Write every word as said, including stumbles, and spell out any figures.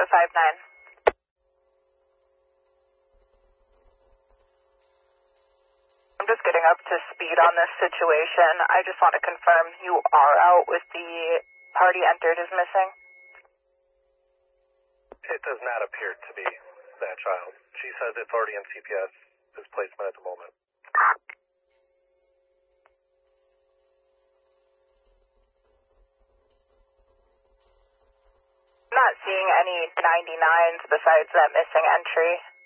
five nine. I'm just getting up to speed on this situation. I just want to confirm you are out with the party entered as missing. It does not appear to be that child. She says it's already in C P S displacement at the moment. I'm not seeing any ninety-nines besides that missing entry.